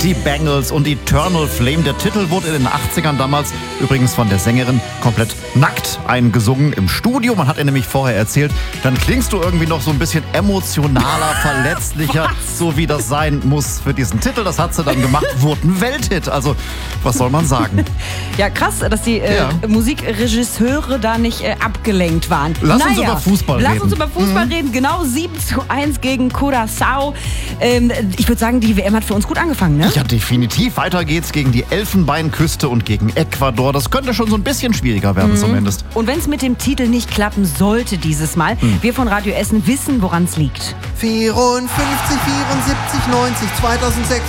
Die Bangles und Eternal Flame. Der Titel wurde in den 80ern damals übrigens von der Sängerin komplett nackt eingesungen im Studio. Man hat ihr nämlich vorher erzählt, dann klingst du irgendwie noch so ein bisschen emotionaler, verletzlicher, so wie das sein muss für diesen Titel. Das hat sie dann gemacht, wurde ein Welthit. Also, was soll man sagen? Ja, krass, dass die Musikregisseure da nicht abgelenkt waren. Lass uns über Fußball reden. Lass uns über Fußball reden. Genau, 7:1 gegen Curaçao. Ich würde sagen, die WM hat für uns gut angefangen, ne? Ja, definitiv. Weiter geht's gegen die Elfenbeinküste und gegen Ecuador. Das könnte schon so ein bisschen schwieriger werden zumindest. Und wenn es mit dem Titel nicht klappen sollte dieses Mal, wir von Radio Essen wissen, woran es liegt. 54, 74, 90, 2006.